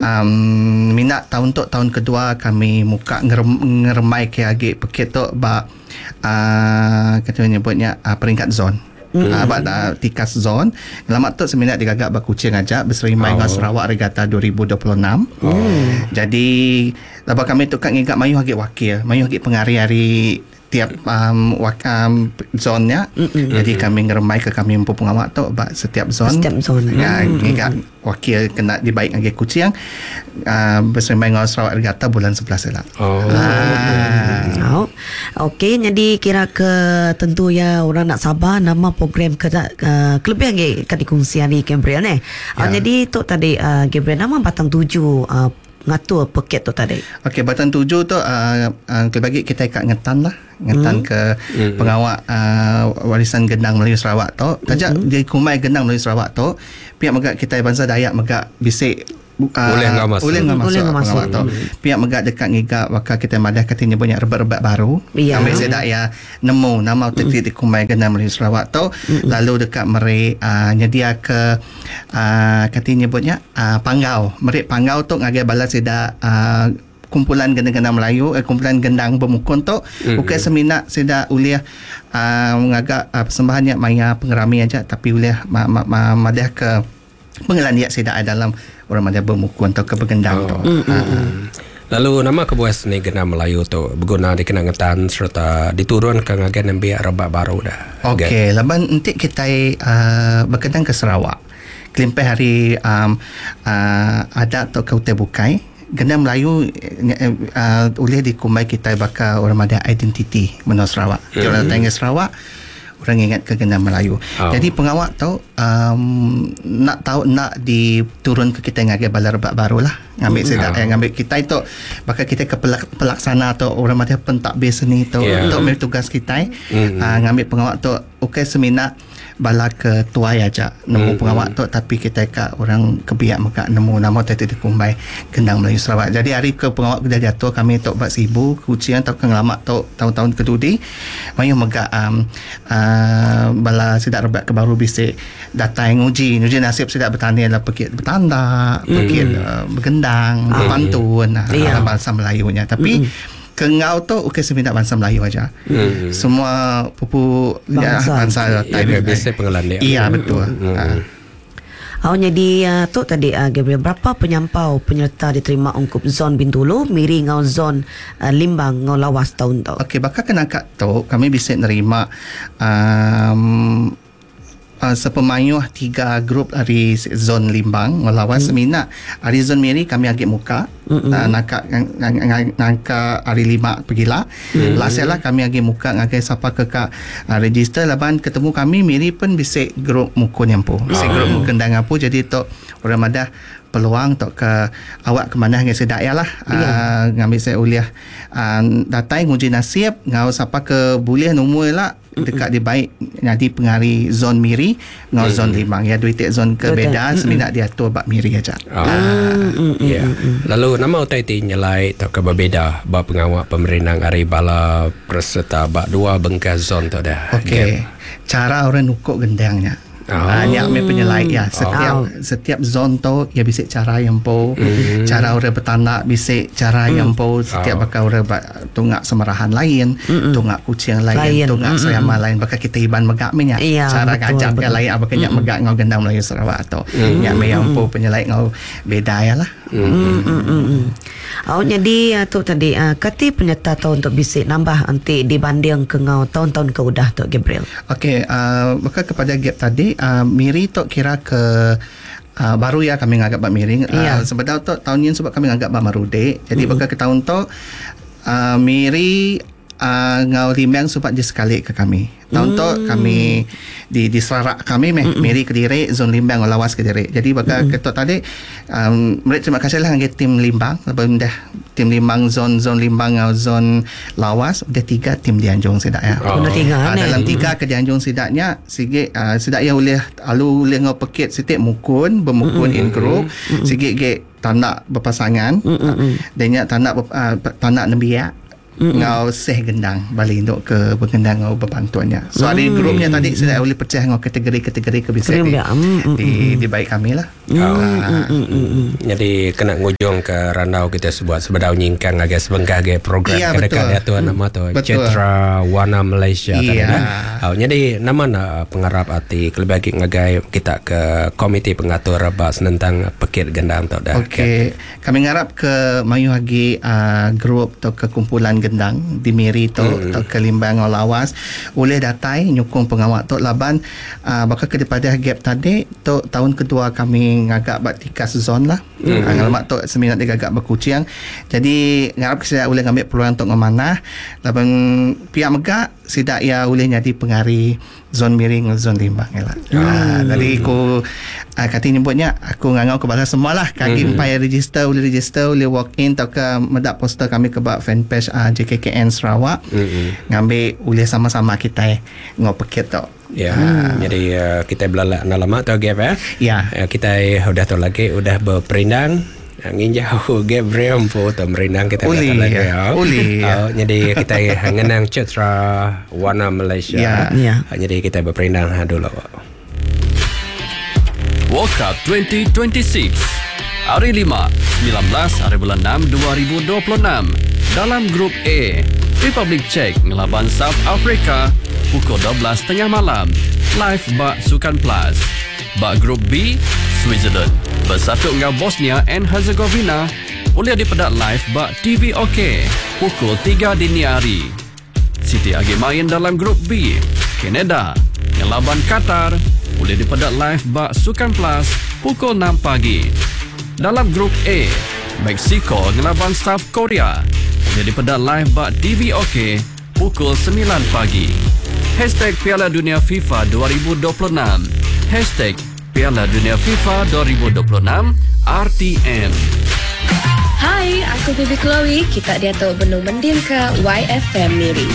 minat tahun tu tahun kedua kami muka ngeremai ke agi pekit tu kata nyebutnya peringkat zon. Tikas zon. Lama tu seminat digagak Kuching aja berserimai dengan Sarawak Regatta 2026. Jadi lepas kami tu kat ngigak mayu hagi wakil, mayu hagi pengari-hari tiap zonnya. Jadi kami ngeremai ke kami mampu pengawak tu setiap zon. Ngigak wakil kena dibaik lagi Kuching berserimai dengan Sarawak Regatta bulan 11 lah. Okey, jadi kira ke tentu ya orang nak sabar nama program kelebihan kat dikongsian di Gabriel ni. Jadi tu tadi Gabriel nama batang 7 ngatur paket tu tadi. Okey, batang 7 tu bagi kita kat ngetan lah. Ngetan ke pengawak warisan gendang Melayu Sarawak tu. Tajak di kumai gendang Melayu Sarawak tu, pihak megak kita bangsa Dayak megak bisik boleh masuk tu. Pihak megak dekat ngigak wakal kita madah katanya banyak rebat-rebat baru. Kami sedak ya nemu nama titik di kumai gendang Melayu Sarawak tu. Lalu dekat meri nyedia ke katanya nyebutnya panggau. Meri panggau tu ngagai balas sedak kumpulan gendang-gendang Melayu, kumpulan gendang bermukun tu. Bukan seminat sedak uliah ngagak persembahannya maya pengerami aja, tapi uliah madah ke pengelaniak sedak dalam orang madah bermukun atau kebergendang tu. Lalu nama kebuas ni gendang Melayu tu berguna di kenangan serta diturunkan agen nambiak rebak baru dah. Okey, laban nanti kita berkedang ke Sarawak. Kelimpai hari adat atau Kautai Bukai. Gendang Melayu oleh dikumai kita bakal orang madah identiti menurut Sarawak. Orang datang ke Sarawak, orang ingat ke gendang Melayu. Jadi pengawak tahu nak diturun ke kita ngagai bala rebak baru lah. Ngambil kita itu bakal kita ke pelaksana atau orang madah pentadbir seni tu untuk ambil tugas kita. Ngambil pengawak tu seminat bala ke tuai aja nemu pengawak tu, tapi kita kat orang kebiak maka nemu nama tu dikumbai gendang Melayu Sarawak. Jadi hari ke pengawak dah jatuh kami tok buat sibu Kuching atau kengelamak tok tahun-tahun kedudi mayu mega bala sidak rebak ke baru bisik datang uji nasib sidak bertani lah pekit bertanda pekit bergendang berpantun bahasa Melayunya. Tapi Kengau tu seminat bangsa Melayu aja. Semua pupu bangsa biasa pengelan. Iya, betul. Jadi tu tadi Gabriel, berapa penyampau penyerta diterima ungkup zon Bintulu, Miri ngau zon Limbang ngau Lawas tahun tu. Okey, bakal kena kat tu kami bisa nerima sepemayuh 3 grup dari zon Limbang Lawas seminat hari zon Miri kami agak muka nangka hari 5 pergilah lah kami agak muka ngagai siapa ke register laban ketemu kami Miri pun bisa grup mukun yang pu bisa grup mukun dan apa jadi tu orang madah peluang tok ke awak ke mana dengan sedaya lah ngambil saya uliah datang uji nasib ngau siapa ke boleh nombor lah dekat di baik jadi pengari zon Miri ngau zon Limbang ya duit zon ke beda seminat dia tu bab Miri aja. Lalu nama utai ti nyelai tok ke berbeda bab pengawak pemerintah hari bala peserta bab 2 bengkas zon tu dah. Okey. Cara orang nukuk gendangnya Nyak me penyelai ya setiap zon tu ya bisik cara yang po cara orang bertandak bisik cara yang po setiap bakal orang tungak semerahan lain tungak Kuching lain tungak Sayama lain bakal kita iban megak me nya cara ngajak ke lain apa kenyak megak ngau gendang Melayu Sarawak atau nyak me yang po penyelai ngau beda ya lah. Jadi tu tadi kati penyerta tahun untuk bisik nambah nanti dibanding ke ngau tahun-tahun ke udah tu Gabriel. Okey, bakal kepada gap tadi Miri tu kira ke baru ya kami ngagak bab Miri sebenarnya tu tahun ni sebab kami ngagak bab Marude jadi bakal ke tahun tu Miri ngau Limbang sebab dia sekali ke kami tahun tu kami di Sarawak kami Miri Kediri zon Limbang Lawas Kediri jadi bakal ketok tadi mereka terima kasih lah dengan tim Limbang lepas dah tim Limbang zon Limbang ngau zon Lawas ada 3 tim di Anjung Sidak ya. Dalam 3 ke di Anjung Sidaknya sikit Sidak yang oleh ngau pekit sitik mukun bermukun in group sikit tandak berpasangan dan tandak nembiak ngau seh gendang balik untuk ke bergendang ngau berbantuannya. So ada grupnya tadi saya boleh pecah ngau kategori-kategori kebisik di baik kami lah. Jadi kena ngujung ke randau kita sebuat sebedau nyingkang agak sebenggak program kadang-kadang tu nama tu Citra Wana Malaysia jadi nama pengarap arti kelebih ngagai kita ke komiti pengatur bas tentang pekit gendang tu dah. Okey, kami ngarap ke mayu lagi grup atau ke kumpulan gendang di Miri tu atau ke Limbang Lawas boleh datai nyukung pengawak tu laban bakal daripada gap tadi tu tahun kedua kami ngagak bak tikas zon lah. Ngalamat tu seminat dia gagak berkuciang. Jadi ngarap saya boleh ngambil peluang untuk memanah laban pihak megak sidak ya boleh jadi pengari zon Miring zon Limbang lah. Jadi aku kata nyebutnya aku ngangau kepada semua lah kaki payah register boleh walk in atau ke medap poster kami ke bak fanpage JKKN Sarawak ngambil boleh sama-sama kita ngopeket tu. Jadi kita belalak lama tu gap kita udah tu lagi udah berperindang nginjau Gabriel po tu merindang kita lagi jadi kita ngenang Citra Wana Malaysia jadi kita berperindang dulu. World Cup 2026 Hari 5 19 hari bulan 6 2026 dalam grup A Republik Czech ngelaban South Africa pukul 12.30 malam live bak Sukan Plus. Bak grup B Switzerland bersatu dengan Bosnia and Herzegovina boleh dipedak live bak TV OK pukul 3 dini hari. Siti agi main dalam grup B Canada ngelaban Qatar boleh dipedak live bak Sukan Plus pukul 6 pagi. Dalam grup A Mexico ngelaban South Korea boleh dipedak live bak TV OK pukul 9 pagi. #Piala Dunia FIFA 2026 #Piala Dunia FIFA 2026 RTM. Hai, aku Bibi Chloe. Kita dia tahu benung mending ke YFM Miri.